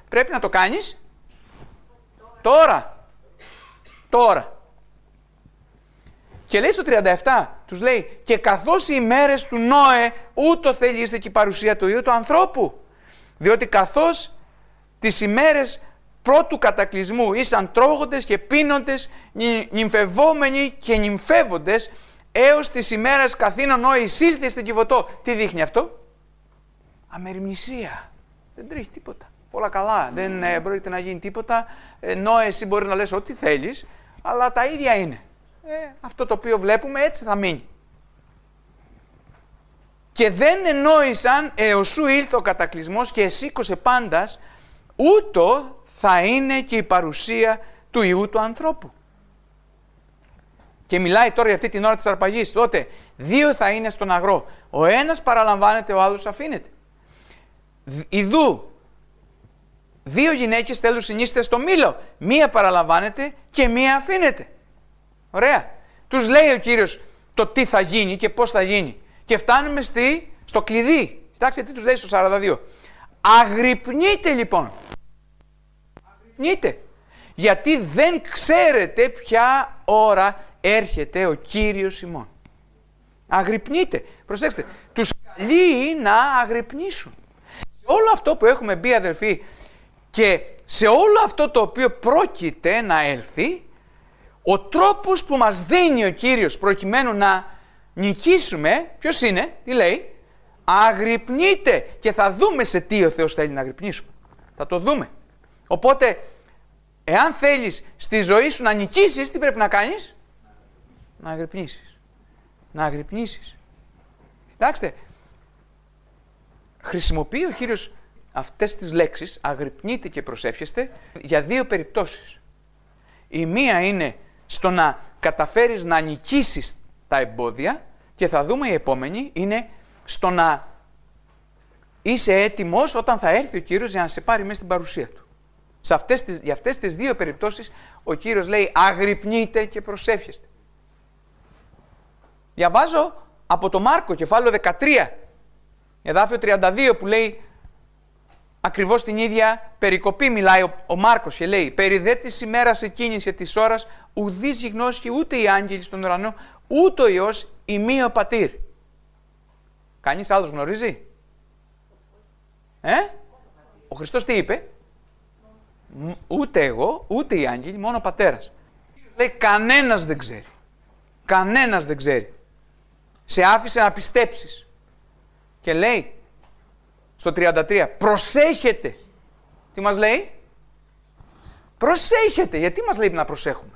πρέπει να το κάνεις τώρα. Και λέει στο 37, τους λέει, και καθώς οι ημέρες του Νόε, ούτω θελήστε και η παρουσία του Υιού του ανθρώπου. Διότι καθώς τις ημέρες πρώτου κατακλυσμού ήσαν τρώγοντες και πίνοντες, νυμφευόμενοι και νυμφεύοντες, έως τις ημέρες καθήνων Νόε εισήλθε στην Κιβωτό. Τι δείχνει αυτό? Αμεριμνησία. Δεν τρέχει τίποτα. Όλα καλά. Δεν πρόκειται να γίνει τίποτα. Νόε, εσύ μπορεί να λες ό,τι θέλεις, αλλά τα ίδια είναι. Αυτό το οποίο βλέπουμε έτσι θα μείνει. Και δεν εννόησαν έως σου ήλθε ο κατακλυσμός και εσήκωσε πάντας, ούτω θα είναι και η παρουσία του Υιού του ανθρώπου. Και μιλάει τώρα για αυτή την ώρα της αρπαγής. Τότε 2 θα είναι στον αγρό. Ο ένας παραλαμβάνεται, ο άλλος αφήνεται. Ιδού 2 γυναίκες θέλουν συνήστε στο μήλο. 1 παραλαμβάνεται και 1 αφήνεται. Ωραία. Τους λέει ο Κύριος το τι θα γίνει και πώς θα γίνει. Και φτάνουμε στο κλειδί. Κοιτάξτε τι τους λέει στο 42. Αγρυπνείτε λοιπόν. Αγρυπνείτε. Γιατί δεν ξέρετε ποια ώρα έρχεται ο Κύριος ημών. Αγρυπνείτε. Προσέξτε. Τους καλεί να αγρυπνήσουν. Σε όλο αυτό που έχουμε μπει, αδελφοί, και σε όλο αυτό το οποίο πρόκειται να έλθει, ο τρόπος που μας δίνει ο Κύριος προκειμένου να νικήσουμε, ποιος είναι? Τι λέει? Αγρυπνείτε. Και θα δούμε σε τι ο Θεός θέλει να αγρυπνήσουμε. Θα το δούμε. Οπότε, εάν θέλεις στη ζωή σου να νικήσεις, τι πρέπει να κάνεις? Να αγρυπνήσεις. Να αγρυπνήσεις. Κοιτάξτε, χρησιμοποιεί ο Κύριος αυτές τις λέξεις, αγρυπνείτε και προσεύχεστε, για 2 περιπτώσεις. Η μία είναι στο να καταφέρεις να νικήσεις τα εμπόδια, και θα δούμε η επόμενη είναι στο να είσαι έτοιμος όταν θα έρθει ο Κύριος για να σε πάρει μέσα στην παρουσία Του. Για αυτές τις 2 περιπτώσεις ο Κύριος λέει αγρυπνείτε και προσεύχεστε. Διαβάζω από το Μάρκο κεφάλαιο 13, εδάφιο 32, που λέει ακριβώς την ίδια περικοπή. Μιλάει ο Μάρκος και λέει «Περί δε της ημέρας εκείνης και της ώρας ουδείς γιγνώσκει ούτε οι άγγελοι στον ουρανό, ούτε ο Υιός ημί ο Πατήρ». Κανείς άλλος γνωρίζει? Ο Χριστός τι είπε? Ούτε εγώ, ούτε οι άγγελοι, μόνο ο Πατέρας. Λέει κανένας δεν ξέρει. Κανένας δεν ξέρει. Σε άφησε να πιστέψεις. Και λέει στο 33, προσέχετε. Τι μας λέει? Προσέχετε. Γιατί μας λέει να προσέχουμε?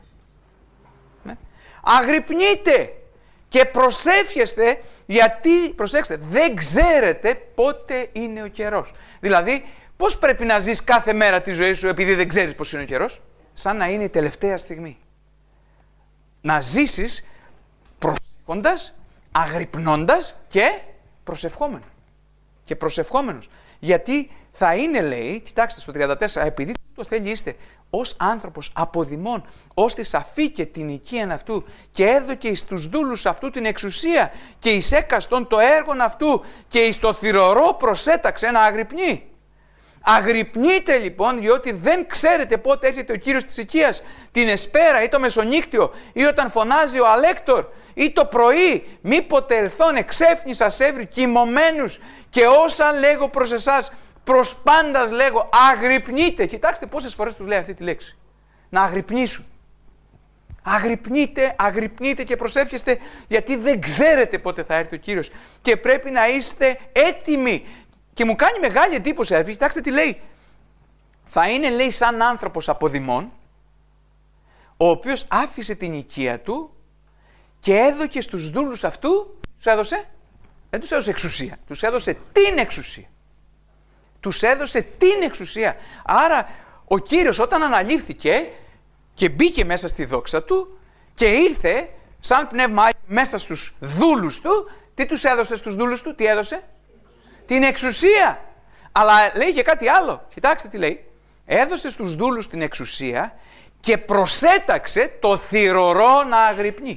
Αγρυπνείτε και προσεύχεστε, γιατί, προσέξτε, δεν ξέρετε πότε είναι ο καιρός. Δηλαδή, πώς πρέπει να ζεις κάθε μέρα τη ζωή σου επειδή δεν ξέρεις πώς είναι ο καιρός? Σαν να είναι η τελευταία στιγμή. Να ζήσεις προσεύχοντας, αγρυπνώντας και προσευχόμενος. Γιατί θα είναι, λέει, κοιτάξτε στο 34, επειδή το θέλει είστε ως άνθρωπος αποδημών, ως τη σαφή και την οικίαν αυτού, και έδωκε εις τους δούλους αυτού την εξουσία, και εις έκαστον το έργον αυτού, και εις το θυρωρό προσέταξε να αγρυπνεί. Αγρυπνείτε λοιπόν, διότι δεν ξέρετε πότε έρχεται ο Κύριος της οικίας, την εσπέρα ή το μεσονύκτιο, ή όταν φωνάζει ο αλέκτορ, ή το πρωί, μήποτε ελθόν εξέφνη σας έβρι κοιμωμένους, και όσα λέγω προς εσάς, προς πάντας λέγω, αγρυπνείτε. Κοιτάξτε πόσες φορές τους λέει αυτή τη λέξη. Να αγρυπνήσουν. Αγρυπνείτε, αγρυπνείτε και προσεύχεστε, γιατί δεν ξέρετε πότε θα έρθει ο Κύριος και πρέπει να είστε έτοιμοι. Και μου κάνει μεγάλη εντύπωση, αδελφοί, κοιτάξτε τι λέει. Θα είναι, λέει, σαν άνθρωπος αποδημών, ο οποίος άφησε την οικία του και έδωκε στους δούλους αυτού, τους έδωσε, δεν τους έδωσε εξουσία, τους έδωσε την εξουσία. Τους έδωσε την εξουσία. Άρα ο Κύριος όταν αναλήφθηκε και μπήκε μέσα στη δόξα του και ήρθε σαν πνεύμα μέσα στους δούλους του, τι τους έδωσε στους δούλους του, τι έδωσε? Την εξουσία. Αλλά λέει και κάτι άλλο. Κοιτάξτε τι λέει. Έδωσε στους δούλους την εξουσία και προσέταξε το θυρωρό να αγρυπνεί.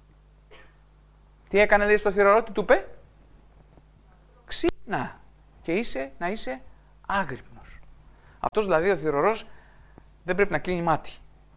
Τι έκανε, λέει, στο θυρωρό, τι του είπε? Ξύπνα και να είσαι άγρυπνος. Αυτός δηλαδή ο θυρωρός δεν πρέπει να κλείνει μάτι.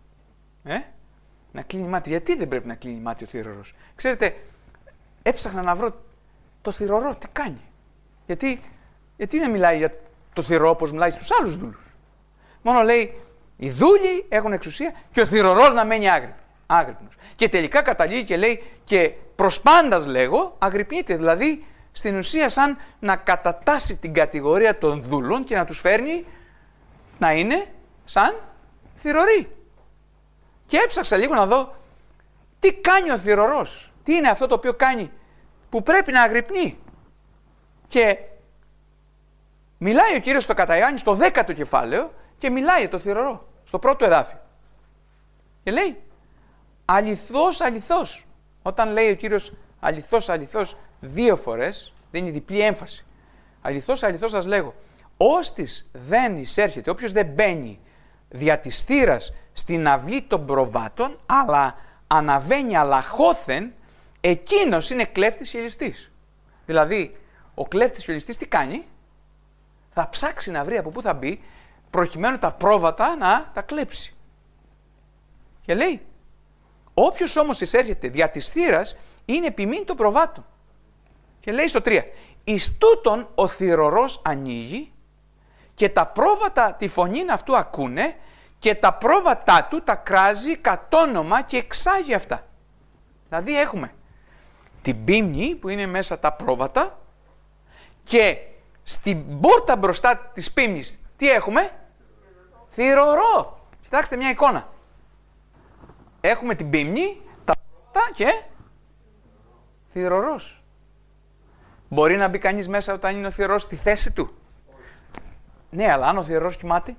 Να κλείνει μάτι. Γιατί δεν πρέπει να κλείνει μάτι ο θυρωρός? Ξέρετε, έψαχνα να βρω το θυρωρό τι κάνει. Γιατί δεν μιλάει για το θυρωρό όπως μιλάει στους άλλους δούλους. Μόνο λέει οι δούλοι έχουν εξουσία και ο θυρωρός να μένει άγρυπνος. Και τελικά καταλήγει και λέει και προς πάντας λέγω αγρυπνείται. Δηλαδή στην ουσία σαν να κατατάσσει την κατηγορία των δούλων και να τους φέρνει να είναι σαν θυρωροί. Και έψαξα λίγο να δω τι κάνει ο θυρωρός. Τι είναι αυτό το οποίο κάνει που πρέπει να αγρυπνεί. Και μιλάει ο Κύριος στο κατά Ιωάννη στο 10ο κεφάλαιο και μιλάει το θυρωρό στο πρώτο εδάφιο. Και λέει αληθώς, αληθώς. Όταν λέει ο Κύριος αληθώς, αληθώς 2 φορές, δίνει διπλή έμφαση. Αληθώς, αληθώς σας λέγω, όστις δεν εισέρχεται, όποιος δεν μπαίνει δια της θύρας στην αυλή των προβάτων, αλλά αναβαίνει αλαχώθεν, εκείνος είναι κλέφτης και ληστής. Δηλαδή, ο κλέφτης και ο ληστής τι κάνει? Θα ψάξει να βρει από πού θα μπει, προκειμένου τα πρόβατα να τα κλέψει. Και λέει, όποιος όμως εισέρχεται δια της θύρας, είναι ποιμήν των προβάτων. Και λέει στο 3, εις τούτον ο θυρωρός ανοίγει και τα πρόβατα τη φωνήν αυτού ακούνε και τα πρόβατά του τα κράζει κατ' όνομα και εξάγει αυτά. Δηλαδή έχουμε την πίμνη που είναι μέσα τα πρόβατα και στην πόρτα μπροστά της πίμνης τι έχουμε? Θυρωρό. Κοιτάξτε μια εικόνα. Έχουμε την πίμνη, τα πρόβατα και θυρωρός. Μπορεί να μπει κανείς μέσα όταν είναι ο θυρωρός στη θέση του? Ναι, αλλά αν ο θυρωρός κοιμάται,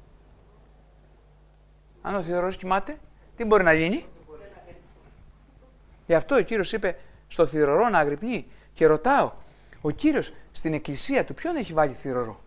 τι μπορεί να γίνει? Γι' αυτό ο Κύριος είπε στο θυρωρό να αγρυπνεί. Και ρωτάω, ο Κύριος στην εκκλησία του ποιον έχει βάλει θυρωρό?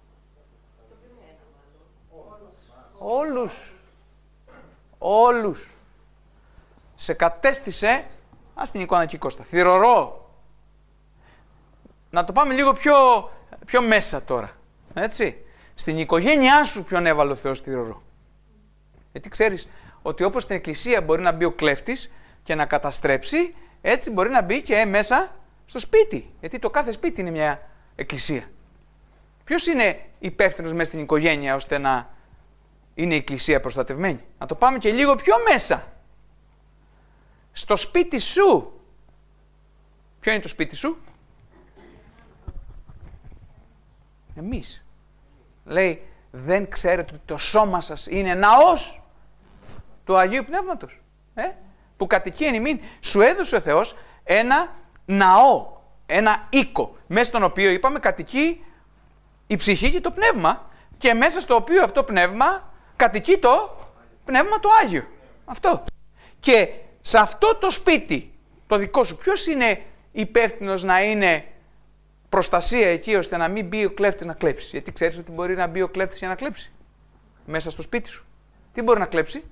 Όλους. Σε κατέστησε, ας την εικόνα εκεί Κώστα, θυρωρό. Να το πάμε λίγο πιο μέσα τώρα. Έτσι. Στην οικογένειά σου ποιον έβαλε ο Θεός θυρωρό? Γιατί ξέρεις ότι όπως στην εκκλησία μπορεί να μπει ο κλέφτης και να καταστρέψει, έτσι μπορεί να μπει και μέσα στο σπίτι. Γιατί το κάθε σπίτι είναι μια εκκλησία. Ποιος είναι υπεύθυνος μέσα στην οικογένεια ώστε να είναι η εκκλησία προστατευμένη? Να το πάμε και λίγο πιο μέσα. Στο σπίτι σου. Ποιο είναι το σπίτι σου? Εμείς. Λέει, δεν ξέρετε ότι το σώμα σας είναι ναός του Αγίου Πνεύματος, που κατοικεί εν ημίν. Σου έδωσε ο Θεός ένα ναό, ένα οίκο, μέσα στον οποίο είπαμε κατοικεί η ψυχή και το πνεύμα και μέσα στο οποίο αυτό πνεύμα κατοικεί το πνεύμα το Άγιο. Αυτό. Και σε αυτό το σπίτι, το δικό σου, ποιος είναι υπεύθυνος να είναι προστασία εκεί ώστε να μην μπει ο κλέφτης να κλέψει? Γιατί ξέρεις ότι μπορεί να μπει ο κλέφτης για να κλέψει μέσα στο σπίτι σου. Τι μπορεί να κλέψει?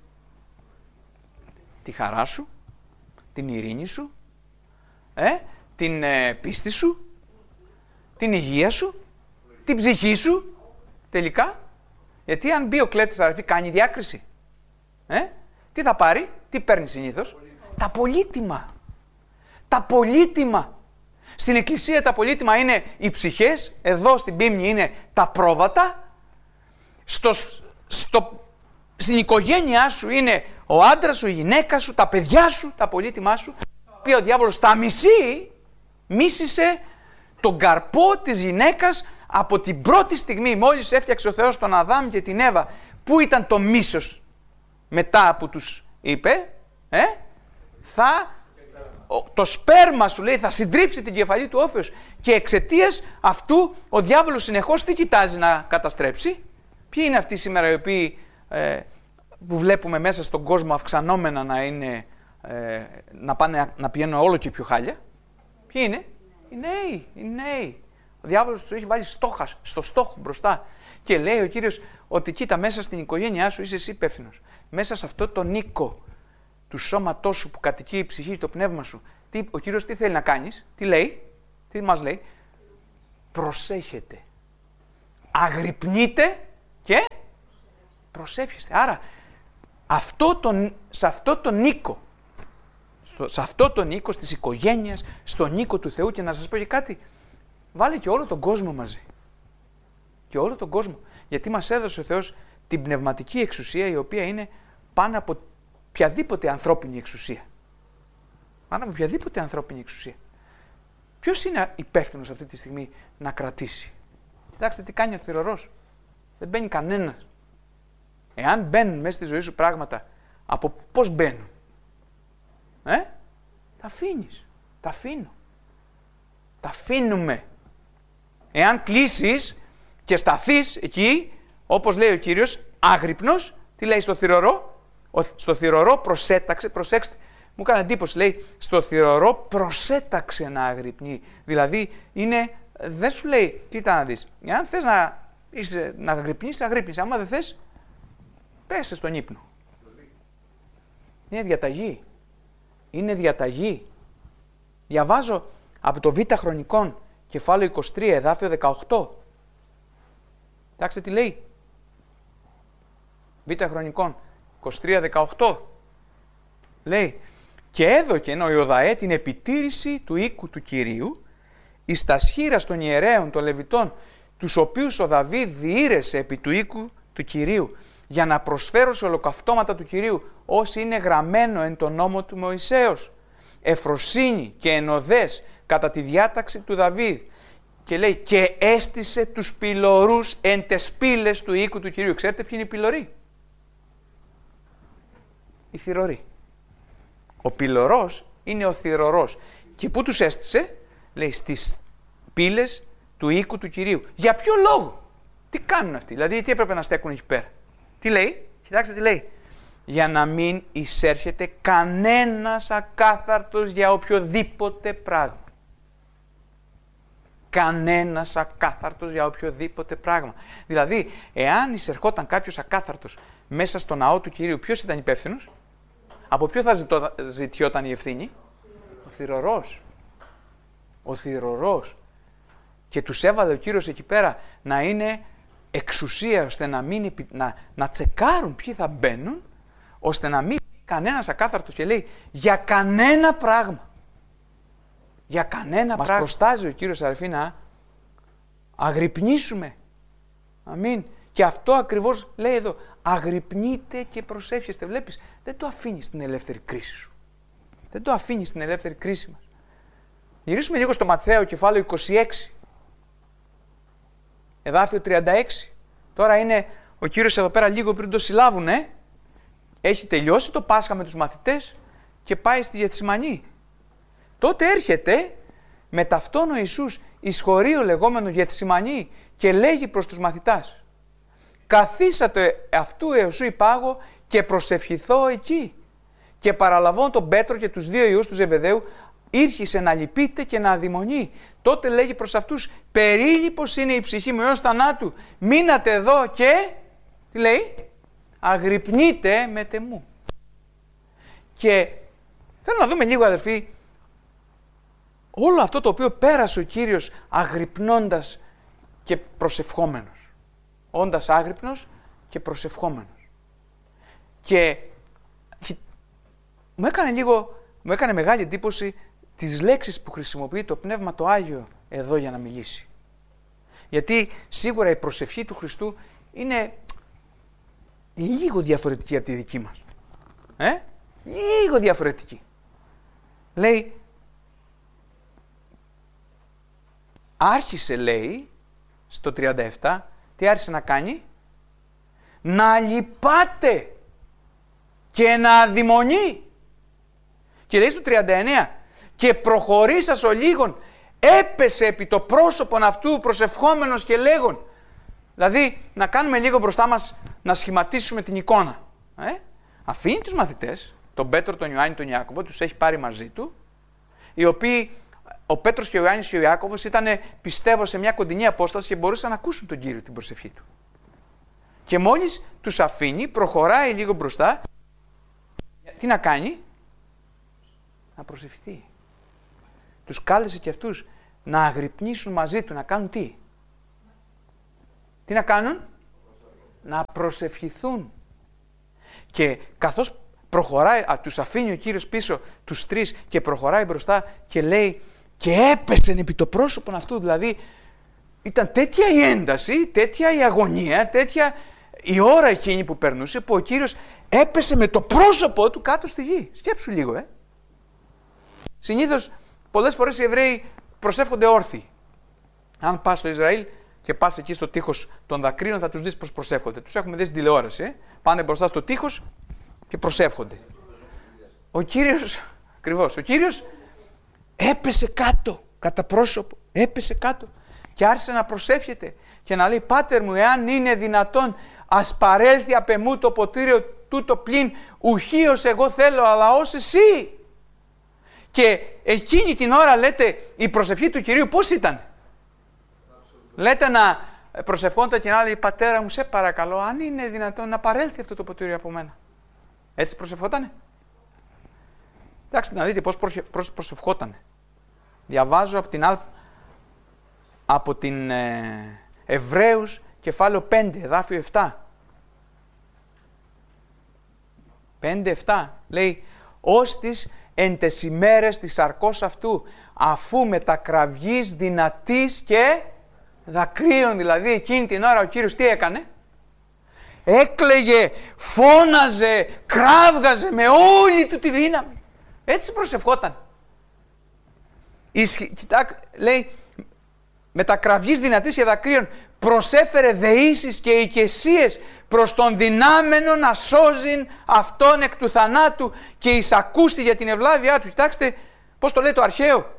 Τη χαρά σου, την ειρήνη σου, την πίστη σου, την υγεία σου, την ψυχή σου, τελικά. Γιατί αν μπει ο κλέφτης, αδερφοί, κάνει διάκριση. Τι θα πάρει? Τι παίρνει συνήθως? Τα πολύτιμα. Τα πολύτιμα. Στην εκκλησία τα πολύτιμα είναι οι ψυχές, εδώ στην πίμνη είναι τα πρόβατα, στην οικογένειά σου είναι ο άντρας σου, η γυναίκα σου, τα παιδιά σου, τα πολύτιμά σου, τα οποία ο διάβολος τα μίσησε τον καρπό της γυναίκας από την πρώτη στιγμή, μόλις έφτιαξε ο Θεός τον Αδάμ και την Εύα. Πού ήταν το μίσος μετά που τους είπε? Το σπέρμα σου, λέει, θα συντρίψει την κεφαλή του όφεως. Και εξαιτίας αυτού ο διάβολος συνεχώς τι κοιτάζει να καταστρέψει? Ποιοι είναι αυτοί σήμερα οι οποίοι που βλέπουμε μέσα στον κόσμο αυξανόμενα να είναι, να πάνε να πηγαίνουν όλο και πιο χάλια? Ποιοι είναι? Οι νέοι. Ο διάβολος τους έχει βάλει στο στόχο μπροστά. Και λέει ο Κύριος ότι κοίτα, μέσα στην οικογένειά σου είσαι εσύ υπεύθυνος. Μέσα σε αυτό το οίκο του σώματός σου που κατοικεί η ψυχή, το πνεύμα σου, ο Κύριος τι θέλει να κάνεις? Τι λέει? Τι μας λέει? Προσέχετε. Αγρυπνείτε και προσεύχεστε. Άρα, σε αυτό τον οίκο, στις οικογένειες, στον οίκο του Θεού, και να σας πω και κάτι, βάλε και όλο τον κόσμο μαζί. Και όλο τον κόσμο. Γιατί μας έδωσε ο Θεός την πνευματική εξουσία, η οποία είναι πάνω από οποιαδήποτε ανθρώπινη εξουσία. Πάνω από οποιαδήποτε ανθρώπινη εξουσία. Ποιος είναι υπεύθυνος αυτή τη στιγμή να κρατήσει? Κοιτάξτε τι κάνει ο θυρωρός. Δεν μπαίνει κανένας. Εάν μπαίνουν μέσα στη ζωή σου πράγματα, από πώς μπαίνουν? Τα αφήνεις. Τα αφήνω. Τα αφήνουμε. Εάν κλείσεις και σταθείς εκεί, όπως λέει ο Κύριος, άγρυπνος, τι λέει στο θυρωρό? Στο θυρωρό προσέταξε, προσέξτε, μου έκανε εντύπωση, λέει, στο θυρωρό προσέταξε να αγρυπνεί. Δηλαδή, δεν σου λέει, κοίτα να δεις, αν θες να αγρυπνείς, αγρύπνεις. Άμα δεν θες, πέσε στον ύπνο. Είναι διαταγή. Είναι διαταγή. Διαβάζω από το Β Χρονικών, κεφάλαιο 23, εδάφιο 18. Κοιτάξτε τι λέει. Β Χρονικών 23-18. Λέει, και έδωκεν ο Ιωδαέ την επιτήρηση του οίκου του Κυρίου εις τα σχήρας των ιερέων των Λεβιτών, τους οποίους ο Δαβίδ διήρεσε επί του οίκου του Κυρίου, για να προσφέρω σε ολοκαυτώματα του Κυρίου, όσοι είναι γραμμένο εν τον νόμο του Μωυσέως, εφροσύνη και ενωδές κατά τη διάταξη του Δαβίδ. Και λέει, και έστησε τους πυλωρούς εν τες πύλες του οίκου του Κυρίου. Ξέρετε ποιοι είναι οι πυλωροί? Οι θυρωροί. Ο πυλωρός είναι ο θυρωρός. Και πού τους έστησε? Λέει, στις πύλες του οίκου του Κυρίου. Για ποιο λόγο? Τι κάνουν αυτοί? Δηλαδή, τι έπρεπε να στέκουν εκεί πέρα? Τι λέει? Κοιτάξτε τι λέει. Για να μην εισέρχεται κανένας ακάθαρτος για οποιοδήποτε πράγμα. Κανένας ακάθαρτος για οποιοδήποτε πράγμα. Δηλαδή, εάν εισερχόταν κάποιος ακάθαρτος μέσα στο ναό του Κυρίου, ποιος ήταν υπεύθυνος? Από ποιο θα ζητιόταν η ευθύνη? Ο θυρωρός. Ο θυρωρός. Και τους έβαλε ο Κύριος εκεί πέρα να είναι εξουσία, ώστε να τσεκάρουν ποιοι θα μπαίνουν, ώστε να μην κανένας ακάθαρτος. Και λέει, για κανένα πράγμα. Για κανένα πράγμα. Μας προστάζει ο Κύριος, αδερφοί, να αγρυπνήσουμε. Αμήν. Και αυτό ακριβώς λέει εδώ. Αγρυπνείτε και προσεύχεστε. Βλέπεις, δεν το αφήνεις στην ελεύθερη κρίση σου. Δεν το αφήνεις στην ελεύθερη κρίση μας. Γυρίσουμε λίγο στο Ματθαίο, κεφάλαιο 26. Εδάφιο 36. Τώρα είναι ο Κύριος εδώ πέρα λίγο πριν το συλλάβουν, Έχει τελειώσει το Πάσχα με τους μαθητές και πάει στη Γεθσιμανή. Τότε έρχεται με ταυτόν ο Ιησούς εις χωρίο λεγόμενο Γεθσιμανή και λέγει προς τους μαθητάς, καθίσατε αυτού εωσού υπάγω και προσευχηθώ εκεί. Και παραλαβών τον Πέτρο και τους δύο ιούς του Ζεβεδαίου, ήρχισε να λυπείται και να αδειμονεί. Τότε λέγει προς αυτούς, περίλυπος είναι η ψυχή μου έως θανάτου, μείνατε εδώ και, τι λέει, αγρυπνείτε με τεμού. Και θέλω να δούμε λίγο, αδερφοί, όλο αυτό το οποίο πέρασε ο Κύριος αγρυπνώντας και προσευχόμενος. Όντας άγρυπνος και προσευχόμενος. Και μου έκανε μεγάλη εντύπωση τις λέξεις που χρησιμοποιεί το Πνεύμα το Άγιο εδώ για να μιλήσει. Γιατί σίγουρα η προσευχή του Χριστού είναι λίγο διαφορετική από τη δική μας. Λίγο διαφορετική. Λέει, άρχισε, λέει, στο 37, τι άρχισε να κάνει? Να λυπάται και να αδειμονεί. Και λέει στο 39, και προχωρήσας ο λίγον, έπεσε επί το πρόσωπον αυτού προσευχόμενος και λέγον. Δηλαδή, να κάνουμε λίγο μπροστά μας, να σχηματίσουμε την εικόνα. Αφήνει τους μαθητές, τον Πέτρο, τον Ιωάννη, τον Ιάκωβο, τους έχει πάρει μαζί του, οι οποίοι, ο Πέτρος και ο Ιωάννης και ο Ιάκωβος ήταν, πιστεύω, σε μια κοντινή απόσταση και μπορούσαν να ακούσουν τον Κύριο την προσευχή του. Και μόλις τους αφήνει, προχωράει λίγο μπροστά, τι να κάνει? Να προσευχηθεί. Τους κάλεσε και αυτούς να αγρυπνήσουν μαζί του, να κάνουν τι? Τι να κάνουν? να προσευχηθούν. Και καθώς προχωράει, τους αφήνει ο Κύριος πίσω τους τρεις και προχωράει μπροστά και λέει και έπεσε επί το πρόσωπο αυτού. Δηλαδή ήταν τέτοια η ένταση, τέτοια η αγωνία, τέτοια η ώρα εκείνη που περνούσε που ο Κύριος έπεσε με το πρόσωπό του κάτω στη γη. Σκέψου λίγο, Συνήθως πολλές φορές οι Εβραίοι προσεύχονται όρθιοι. Αν πας στο Ισραήλ και πας εκεί στο τείχος των δακρύων θα τους δεις πως προσεύχονται. Τους έχουμε δει στην τηλεόραση. Πάνε μπροστά στο τείχος και προσεύχονται. Ο Κύριος, ακριβώς, ο Κύριος έπεσε κάτω, κατά πρόσωπο, έπεσε κάτω και άρχισε να προσεύχεται και να λέει «Πάτερ μου, εάν είναι δυνατόν, ας παρέλθει απ' εμού το ποτήριο τούτο πλην ουχίως εγώ θέλω, αλλά ως εσύ». Και εκείνη την ώρα λέτε η προσευχή του Κυρίου πώς ήταν. Λέτε να προσευχόνταν και να λέει «Πατέρα μου, σε παρακαλώ, αν είναι δυνατόν να παρέλθει αυτό το ποτήρι από μένα». Έτσι προσευχότανε. Εντάξει, να δείτε πώς προσευχότανε. Διαβάζω από την Εβραίους κεφάλαιο 5, εδάφιο 7. 5-7 λέει «Ώστις εν τες ημέρες της σαρκός αυτού, αφού μετακραυγής δυνατής και δακρύων». Δηλαδή εκείνη την ώρα ο Κύριος τι έκανε? Έκλαιγε, φώναζε, κράβγαζε με όλη του τη δύναμη. Έτσι προσευχόταν. Λέει μετακραυγής δυνατής και δακρύων, προσέφερε δεήσεις και οικεσίες προς τον δυνάμενο να σώζει αυτόν εκ του θανάτου και εισακούστη για την ευλάβειά του. Κοιτάξτε πώς το λέει το αρχαίο.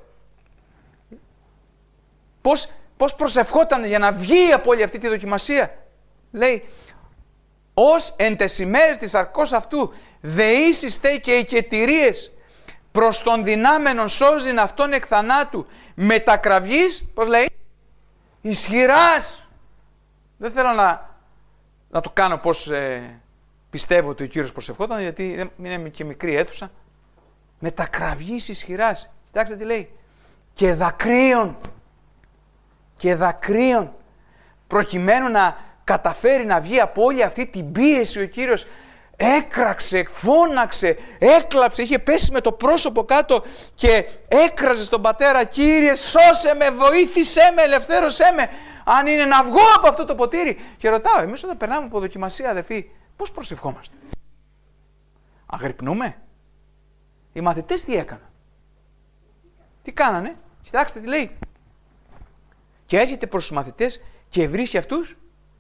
Πώς προσευχόταν για να βγει από όλη αυτή τη δοκιμασία. Λέει «Ως εν τες ημέρες της σαρκός αυτού δεήσεις και οικετηρίες προς τον δυνάμενον σώζειν αυτόν εκ θανάτου μετακραυγής», πώς λέει, ισχυράς. Δεν θέλω να το κάνω πώς πιστεύω ότι ο Κύριος προσευχόταν, γιατί είναι και μικρή αίθουσα. Μετακραυγής ισχυράς. Κοιτάξτε τι λέει. Και δακρύων. Και δακρύων. Προκειμένου να καταφέρει να βγει από όλη αυτή την πίεση ο Κύριος έκραξε, φώναξε, έκλαψε, είχε πέσει με το πρόσωπο κάτω και έκραζε στον Πατέρα «Κύριε, σώσε με, βοήθησέ με, ελευθέρωσέ με, αν είναι να βγω από αυτό το ποτήρι». Και ρωτάω, εμείς όταν περνάμε από δοκιμασία, αδερφοί, πώς προσευχόμαστε? Αγρυπνούμε? Οι μαθητές τι έκαναν? Τι κάνανε? Κοιτάξτε τι λέει. Και έρχεται προς τους μαθητές και βρίσκει αυτούς.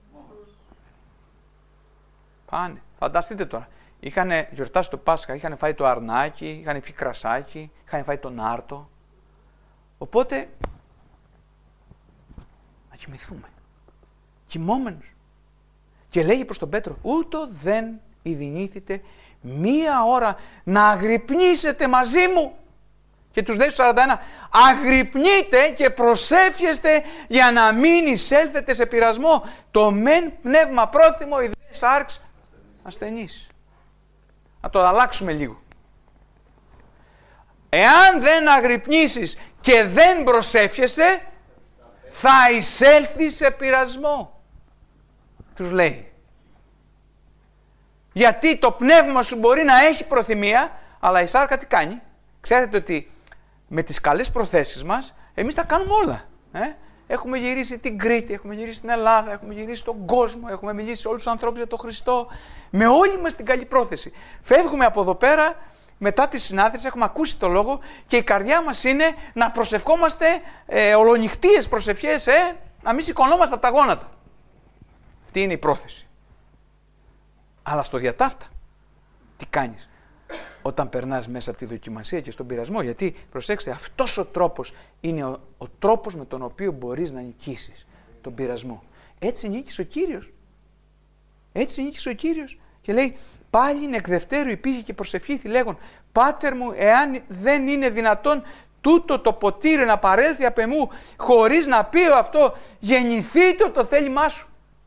Πάνε. Φανταστείτε τώρα. Είχαν γιορτάσει το Πάσχα, είχαν φάει το αρνάκι, είχαν πιει κρασάκι, είχαν φάει τον άρτο. Οπότε, να κοιμηθούμε. Κοιμόμενος. Και λέγει προς τον Πέτρο, ούτω δεν ειδηνήθητε μία ώρα να αγρυπνήσετε μαζί μου. Και τους λέει στους 41, αγρυπνείτε και προσεύχεστε για να μην εισέλθετε σε πειρασμό. Το μεν πνεύμα πρόθυμο, η δε σάρξ ασθενής. Να το αλλάξουμε λίγο. Εάν δεν αγρυπνήσεις και δεν προσεύχεσαι, θα εισέλθεις σε πειρασμό. Τους λέει. Γιατί το πνεύμα σου μπορεί να έχει προθυμία, αλλά η σάρκα τι κάνει? Ξέρετε ότι με τις καλές προθέσεις μας, εμείς τα κάνουμε όλα. Έχουμε γυρίσει την Κρήτη, έχουμε γυρίσει την Ελλάδα, έχουμε γυρίσει τον κόσμο, έχουμε μιλήσει σε όλους τους ανθρώπους για τον Χριστό. Με όλη μας την καλή πρόθεση. Φεύγουμε από εδώ πέρα, μετά τη συνάντηση, έχουμε ακούσει το λόγο και η καρδιά μας είναι να προσευχόμαστε ολονυχτίες προσευχές, να μην σηκωνόμαστε από τα γόνατα. Αυτή είναι η πρόθεση. Αλλά στο διατάφτα, τι κάνεις όταν περνάς μέσα από τη δοκιμασία και στον πειρασμό? Γιατί, προσέξτε, αυτός ο τρόπος είναι ο τρόπος με τον οποίο μπορείς να νικήσεις τον πειρασμό. Έτσι νίκησε ο Κύριος. Έτσι νίκησε ο Κύριος. Και λέει, πάλιν εκ δευτέρου υπήρχε και προσευχήθη λέγον, Πάτερ μου, εάν δεν είναι δυνατόν τούτο το ποτήρι να παρέλθει απ' εμού, χωρίς να πει αυτό, γεννηθείτε το θέλημά σου.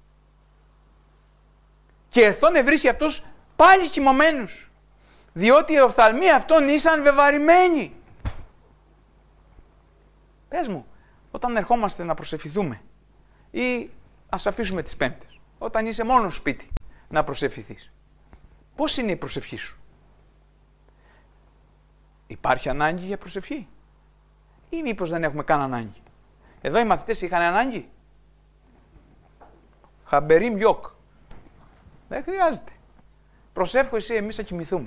Και ερθόν ευρίσκει αυτός πάλι κοιμωμένους, διότι οι οφθαλμοί αυτών ήσαν βεβαρημένοι. Πες μου, όταν ερχόμαστε να προσευχηθούμε ή ας αφήσουμε τις Πέμπτες, όταν είσαι μόνος σπίτι, να προσευχηθείς. Πώς είναι η προσευχή σου? Υπάρχει ανάγκη για προσευχή? Ή μήπως δεν έχουμε καν ανάγκη? Εδώ οι μαθητές είχαν ανάγκη. Χαμπερίμ γιοκ. Δεν χρειάζεται. Προσεύχω εσύ, εμείς θα κοιμηθούμε.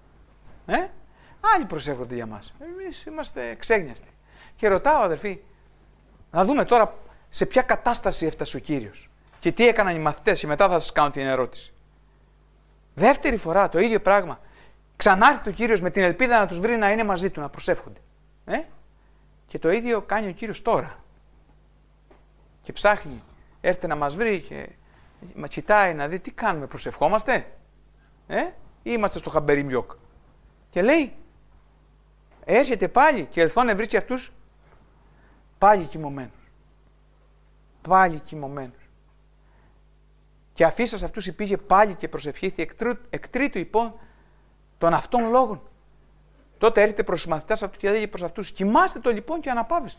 Άλλοι προσεύχονται για μας. Εμείς είμαστε ξέγνιαστοι. Και ρωτάω, αδερφοί, να δούμε τώρα σε ποια κατάσταση έφτασε ο Κύριος και τι έκαναν οι μαθητές, και μετά θα σας κάνω την ερώτηση. Δεύτερη φορά το ίδιο πράγμα. Ξανάρθει ο Κύριος με την ελπίδα να τους βρει να είναι μαζί του, να προσεύχονται. Και το ίδιο κάνει ο Κύριος τώρα. Και ψάχνει, έρχεται να μας βρει και κοιτάει να δει τι κάνουμε, προσευχόμαστε ή είμαστε στο χαμπερίμ γιοκ. Και λέει, έρχεται πάλι και ελθόν να βρει και αυτούς πάλι κοιμωμένους. Πάλι κοιμωμένους. Και αφήσας αυτούς υπήγε πάλι και προσευχήθη εκ τρίτου υπόν των αυτών λόγων. Τότε έρχεται προς τους μαθητάς αυτού και λέγει προς αυτούς, κοιμάστε το λοιπόν και αναπαύεστε.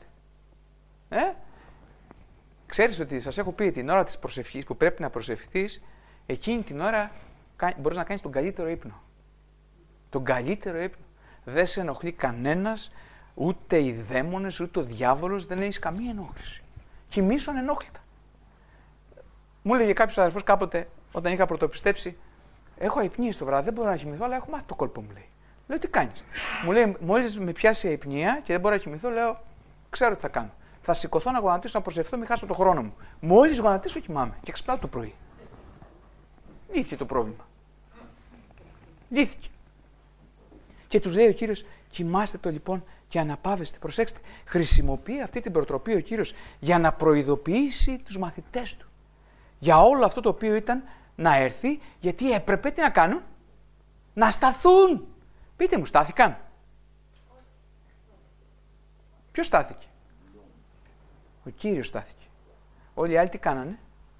Ξέρεις ότι σας έχω πει την ώρα της προσευχής που πρέπει να προσευχηθείς, εκείνη την ώρα μπορείς να κάνεις τον καλύτερο ύπνο. Τον καλύτερο ύπνο. Δεν σε ενοχλεί κανένας, ούτε οι δαίμονες, ούτε ο διάβολος, δεν έχεις καμία ενόχληση. Κοιμήσου ανενόχλητα. Μου έλεγε κάποιος αδερφός κάποτε, όταν είχα πρωτοπιστέψει, έχω αϊπνίες στο βράδυ, δεν μπορώ να κοιμηθώ, αλλά έχω μάθει το κόλπο μου, λέει. Λέω, τι κάνεις? Μου λέει, μόλις με πιάσει η αϊπνία και δεν μπορώ να κοιμηθώ, λέω, ξέρω τι θα κάνω. Θα σηκωθώ να γονατίσω, να προσευχηθώ, μην χάσω το χρόνο μου. Μόλις γονατίσω, κοιμάμαι και ξυπνάω το πρωί. Λύθηκε το πρόβλημα. Λύθηκε. Και τους λέει ο Κύριος, κοιμάστε το λοιπόν και αναπαύεστε. Προσέξτε, χρησιμοποιεί αυτή την προτροπή ο Κύριος για να προειδοποιήσει τους μαθητές του. Για όλο αυτό το οποίο ήταν να έρθει, γιατί έπρεπε τι να κάνουν? Να σταθούν. Πείτε μου, στάθηκαν? Ποιος στάθηκε? Ο Κύριος στάθηκε. Όλοι οι άλλοι τι κάνανε?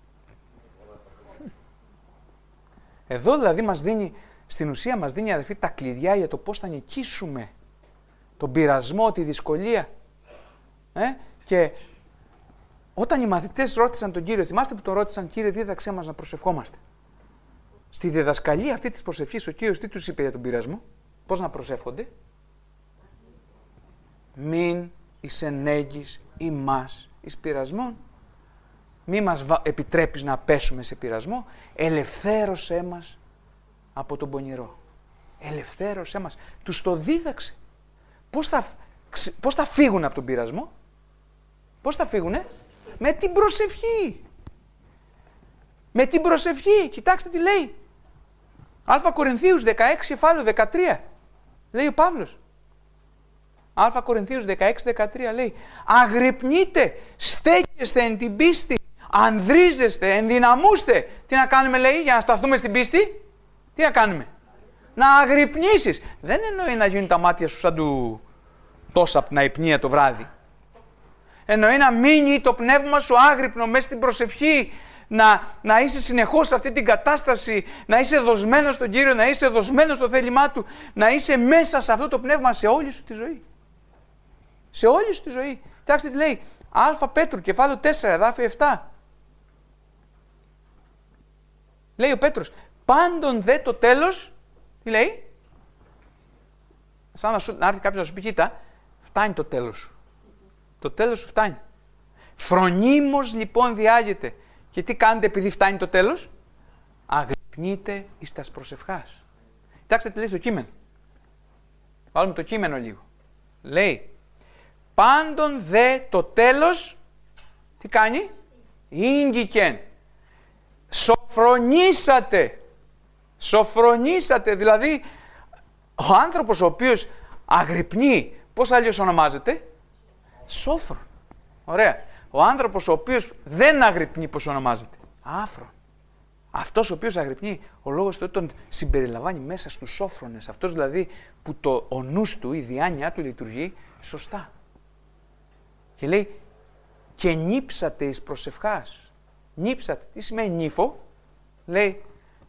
Εδώ δηλαδή μας δίνει, στην ουσία μας δίνει, αδερφοί, τα κλειδιά για το πώς θα νικήσουμε τον πειρασμό, τη δυσκολία. Και όταν οι μαθητές ρώτησαν τον Κύριο, θυμάστε που τον ρώτησαν, Κύριε, δίδαξέ μας να προσευχόμαστε. Στη διδασκαλία αυτή της προσευχής ο Κύριος τι τους είπε για τον πειρασμό? Πώς να προσεύχονται? Μην εις ενέγγεις ημάς εις πειρασμόν. Μη μας επιτρέπεις να πέσουμε σε πειρασμό. Ελευθέρωσέ μας από τον πονηρό. Ελευθέρωσέ μας. Τους το δίδαξε. Πώς θα φύγουν από τον πειρασμό? Πώς θα φύγουνε? Με την προσευχή. Με την προσευχή. Κοιτάξτε τι λέει. Α Κορινθίους 16, κεφάλαιο 13. Λέει ο Παύλος. Α Κορινθίους 16-13 λέει, αγρυπνείτε, στέκεστε εν την πίστη, ανδρίζεστε, ενδυναμούστε. Τι να κάνουμε, λέει, για να σταθούμε στην πίστη? Τι να κάνουμε? Να αγρυπνήσεις. Δεν εννοεί να γίνουν τα μάτια σου σαν του τόσα από την αϊπνία το βράδυ. Εννοεί να μείνει το πνεύμα σου άγρυπνο μέσα στην προσευχή, να είσαι συνεχώς σε αυτή την κατάσταση, να είσαι δοσμένος στον Κύριο, να είσαι δοσμένος στο θέλημά Του, να είσαι μέσα σε αυτό το πνεύμα σε όλη σου τη ζωή. Σε όλη σου τη ζωή. Κοιτάξτε τι λέει. Α Πέτρου, κεφάλαιο 4, εδάφιο 7. Λέει ο Πέτρος, πάντων δε το τέλος, τι λέει? Σαν να έρθει κάποιος να σου πει, κοίτα, φτάνει το τέλος σου. Το τέλος σου φτάνει. Φρονίμως λοιπόν διάγεται. Και τι κάνετε επειδή φτάνει το τέλος? Αγρυπνείτε εις τας προσευχάς. Κοιτάξτε τι λέει στο κείμενο. Βάλουμε το κείμενο λίγο. Λέει, πάντων δε το τέλος, τι κάνει? Ήγγικεν. Σοφρονήσατε. Σοφρονήσατε. Δηλαδή, ο άνθρωπος ο οποίος αγρυπνεί, πώς αλλιώς ονομάζεται? Σόφρον. Ωραία. Ο άνθρωπος ο οποίος δεν αγρυπνεί, πώς ονομάζεται? Άφρον. Αυτός ο οποίος αγρυπνεί, ο λόγος του τον συμπεριλαμβάνει μέσα στους σόφρονες. Αυτός δηλαδή που ο νους του, η διάνοιά του λειτουργεί σωστά. Και λέει, και νύψατε εις προσευχάς. Νύψατε. Τι σημαίνει νύφο? Λέει,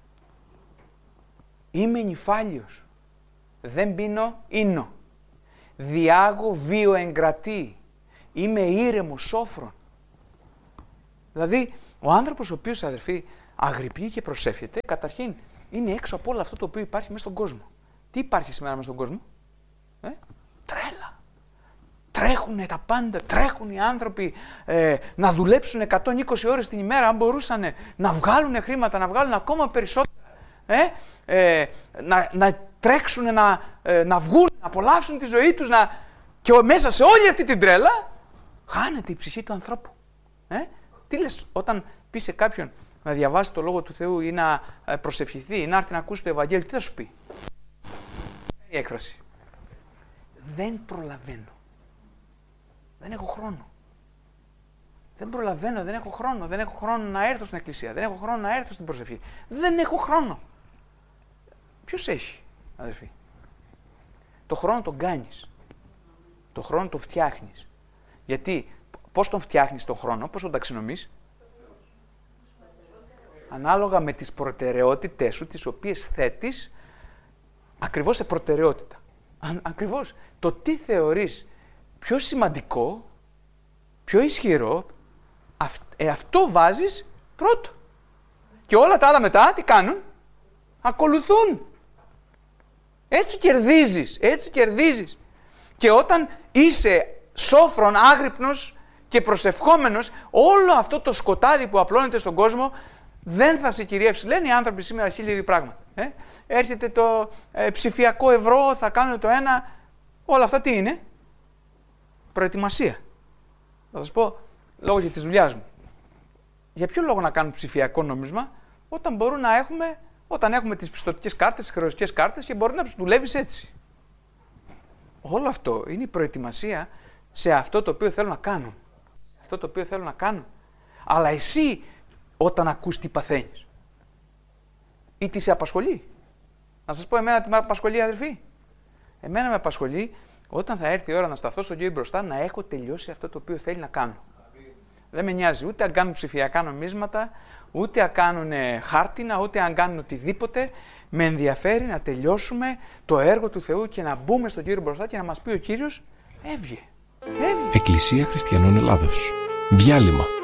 είμαι νυφάλιος. Δεν πίνω ίνο. Διάγω βίο εγκρατή. Είμαι ήρεμος, σόφρον. Δηλαδή, ο άνθρωπος ο οποίος, αδερφοί, αγρυπνεί και προσεύχεται, καταρχήν είναι έξω από όλο αυτό το οποίο υπάρχει μέσα στον κόσμο. Τι υπάρχει σήμερα μέσα στον κόσμο? Τρέλα. Τρέχουνε τα πάντα, τρέχουν οι άνθρωποι να δουλέψουν 120 ώρες την ημέρα, αν μπορούσαν να βγάλουν χρήματα, να βγάλουν ακόμα περισσότερα. Να τρέξουν, να βγουν, να απολαύσουν τη ζωή τους, και μέσα σε όλη αυτή την τρέλα χάνεται η ψυχή του ανθρώπου. Τι λες όταν πει σε κάποιον να διαβάσει το Λόγο του Θεού ή να προσευχηθεί ή να έρθει να ακούσει το Ευαγγέλιο, τι θα σου πει? Η έκφραση: δεν προλαβαίνω. Δεν έχω χρόνο. Δεν προλαβαίνω, δεν έχω χρόνο. Δεν έχω χρόνο να έρθω στην εκκλησία. Δεν έχω χρόνο να έρθω στην προσευχή. Δεν έχω χρόνο. Ποιος έχει, αδερφοί? Το χρόνο τον κάνεις. Το χρόνο τον φτιάχνεις. Γιατί πώς τον φτιάχνεις τον χρόνο, πώς τον ταξινομείς? Ανάλογα με τις προτεραιότητες σου, τις οποίες θέτεις ακριβώς σε προτεραιότητα. Ακριβώς το τι θεωρείς πιο σημαντικό, πιο ισχυρό, αυτό βάζεις πρώτο. Και όλα τα άλλα μετά τι κάνουν? Ακολουθούν. Έτσι κερδίζεις, έτσι κερδίζεις. Και όταν είσαι σόφρον, άγρυπνος και προσευχόμενος, όλο αυτό το σκοτάδι που απλώνεται στον κόσμο δεν θα σε κυριεύσει. Λένε οι άνθρωποι σήμερα 1002 πράγματα. Έρχεται το ψηφιακό ευρώ, θα κάνουν το ένα. Όλα αυτά τι είναι? Προετοιμασία. Θα σας πω λόγω για της δουλειάς μου. Για ποιο λόγο να κάνουμε ψηφιακό νόμισμα όταν μπορούμε να έχουμε, όταν έχουμε τις πιστωτικές κάρτες, τις χρεωστικές κάρτες και μπορεί να δουλεύεις έτσι? Όλο αυτό είναι η προετοιμασία σε αυτό το οποίο θέλω να κάνω. Αυτό το οποίο θέλω να κάνω. Αλλά εσύ όταν ακούς τι παθαίνεις ή τι σε απασχολεί. Να σας πω εμένα τι με απασχολεί, αδερφοί. Εμένα με απασχολεί όταν θα έρθει η ώρα να σταθώ στον Κύριο μπροστά να έχω τελειώσει αυτό το οποίο θέλει να κάνω. Δεν με νοιάζει ούτε αν κάνουν ψηφιακά νομίσματα, ούτε αν κάνουν χάρτινα, ούτε αν κάνουν οτιδήποτε. Με ενδιαφέρει να τελειώσουμε το έργο του Θεού και να μπούμε στον Κύριο μπροστά και να μας πει ο Κύριος: έβγε. Εκκλησία Χριστιανών Ελλάδος. Διάλειμμα.